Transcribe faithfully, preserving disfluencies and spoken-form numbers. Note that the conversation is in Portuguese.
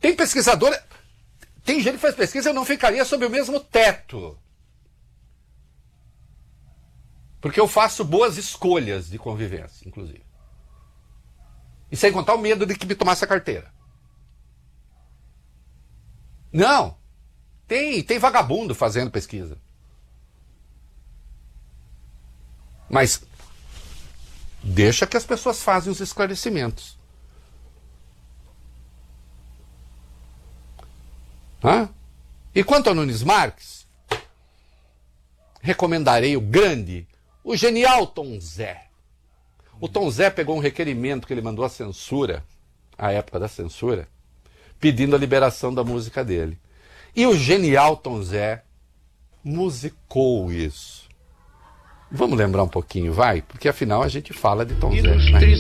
Tem pesquisador... Tem gente que faz pesquisa, eu não ficaria sob o mesmo teto. Porque eu faço boas escolhas de convivência, inclusive. E sem contar o medo de que me tomasse a carteira. Não. Tem, tem vagabundo fazendo pesquisa. Mas deixa que as pessoas fazem os esclarecimentos. Hã? E quanto a Nunes Marques, recomendarei o grande, o genial Tom Zé. O Tom Zé pegou um requerimento que ele mandou à censura, à época da censura, pedindo a liberação da música dele. E o genial Tom Zé musicou isso. Vamos lembrar um pouquinho, vai? Porque afinal a gente fala de Tom Zé, né?